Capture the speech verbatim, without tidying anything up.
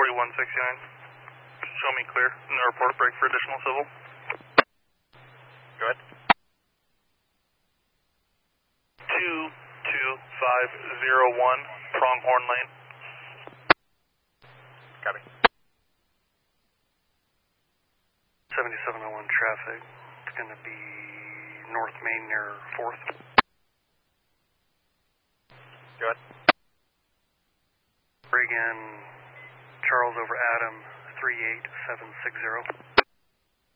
forty-one sixty-nine. Show me clear. In the report, break for additional civil. Go ahead. two two five zero one, Pronghorn Lane. Copy. seventy-seven oh one traffic. It's going to be North Main near fourth. Go ahead. Reagan, Charles over Adam, three eight seven six zero.